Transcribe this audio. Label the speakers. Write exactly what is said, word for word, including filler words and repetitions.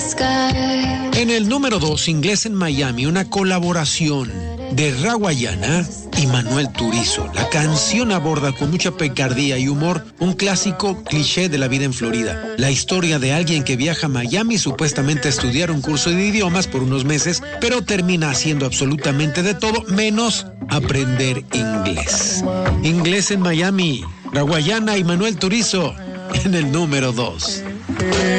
Speaker 1: En el número dos, Inglés en Miami, una colaboración de Rawayana y Manuel Turizo. La canción aborda con mucha picardía y humor un clásico cliché de la vida en Florida. La historia de alguien que viaja a Miami supuestamente a estudiar un curso de idiomas por unos meses, pero termina haciendo absolutamente de todo menos aprender inglés. Inglés en Miami, Rawayana y Manuel Turizo en el número dos.